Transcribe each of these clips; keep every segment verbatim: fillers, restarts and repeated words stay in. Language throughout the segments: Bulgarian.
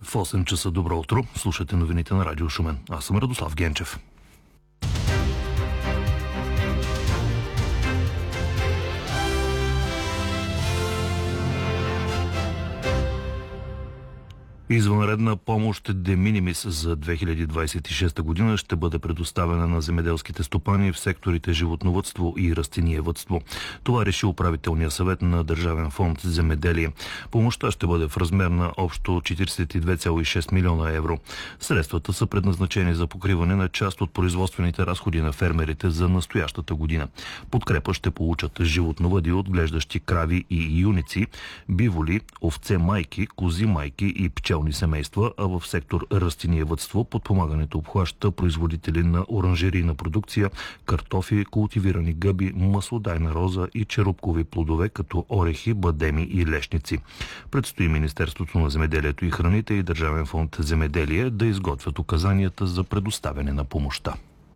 В осем часа добро утро. Слушате новините на Радио Шумен. Аз съм Радослав Генчев. Извънредна помощ де минимис за две хиляди двадесет и шеста година ще бъде предоставена на земеделските стопани в секторите животновъдство и растениевъдство. Това реши управителния съвет на Държавен фонд земеделие. Помощта ще бъде в размер на общо четиридесет и две цяло и шест милиона евро. Средствата са предназначени за покриване на част от производствените разходи на фермерите за настоящата година. Подкрепа ще получат животновъди, отглеждащи крави и юници, биволи, овце майки, кози майки и пчел семейства, а в сектор растениевъдство подпомагането обхваща производители на оранжерийна продукция, картофи, култивирани гъби, маслодайна роза и черупкови плодове, като орехи, бадеми и лешници. Предстои Министерството на земеделието и храните и Държавен фонд земеделие да изготвят указанията за предоставяне на помощта.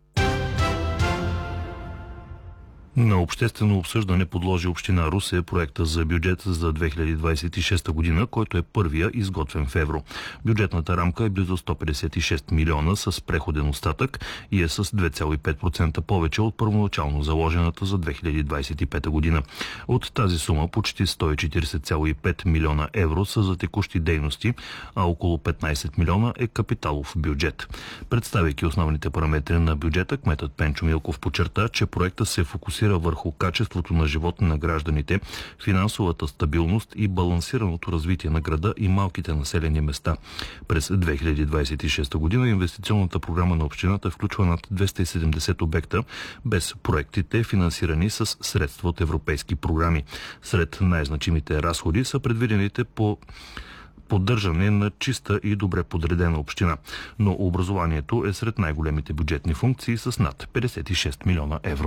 На обществено обсъждане подложи община Русе проекта за бюджет за две хиляди двадесет и шеста година, който е първия изготвен в евро. Бюджетната рамка е близо сто петдесет и шест милиона с преходен остатък и е с две цяло и пет процента повече от първоначално заложената за две хиляди двадесет и пета година. От тази сума почти сто и четиридесет цяло и пет милиона евро са за текущи дейности, а около петнадесет милиона е капиталов бюджет. Представяйки основните параметри на бюджета, кметът Пенчо Милков подчерта, че проекта се фокусира върху качеството на живота на гражданите, финансовата стабилност и балансираното развитие на града и малките населени места. През две хиляди двадесет и шеста година инвестиционната програма на общината включва над двеста и седемдесет обекта, без проектите финансирани с средства от европейски програми. Сред най-значимите разходи са предвидените по поддържане на чиста и добре подредена община. Но образованието е сред най-големите бюджетни функции с над петдесет и шест милиона евро.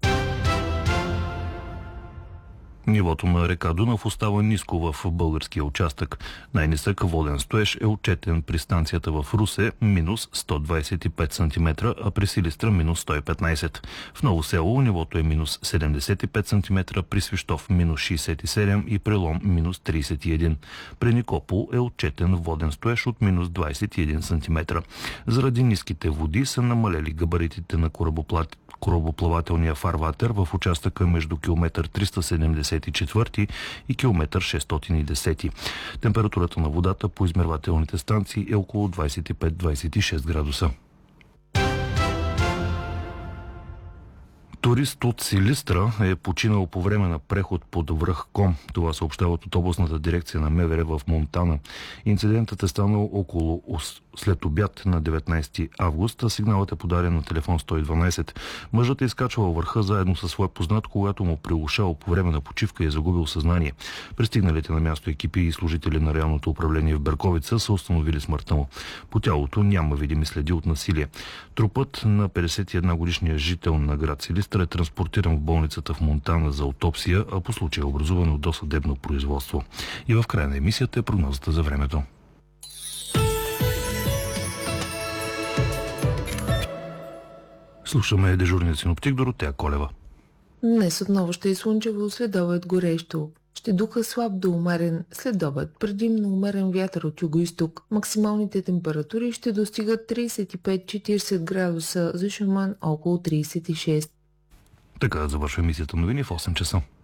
Нивото на река Дунав остава ниско в българския участък. Най-нисък воден стоеж е отчетен при станцията в Русе минус сто двадесет и пет сантиметра, а при Силистра минус сто и петнадесет. В Ново село нивото е минус седемдесет и пет сантиметра, при Свищов минус шейсет и седем и при Лом минус тридесет и един. При Никопол е отчетен воден стоеж от минус двадесет и един сантиметра. Заради ниските води са намалели габаритите на корабоплат корабоплавателния фарватер в участъка между километър триста седемдесет и четири и километър шестстотин и десет. Температурата на водата по измервателните станции е около двадесет и пет до двадесет и шест градуса. Турист от Силистра е починал по време на преход под връх Ком. Това съобщават от областната дирекция на МВР в Монтана. Инцидентът е станал около след обяд на деветнадесети август, а сигналът е подаден на телефон сто и дванадесет. Мъжът е изкачвал върха заедно със свой познат, когато му прилушал по време на почивка и е загубил съзнание. Пристигналите на място екипи и служители на районното управление в Берковица са установили смъртта му. По тялото няма видими следи от насилие. Трупът на петдесет и една годишния жител на град Силистра е транспортиран в болницата в Монтана за аутопсия, а по случая е образувано досъдебно производство. И в края на емисията е прогнозата за времето. Слушаме дежурния синоптик Доротея Колева. Днес отново ще е слънчево, следобед горещо. Ще духа слаб до умерен следобед, предимно умерен вятър от юго-исток. Максималните температури ще достигат тридесет и пет до четиридесет градуса, за Шумен около тридесет и шест. Така завършва емисията новини в осем часа.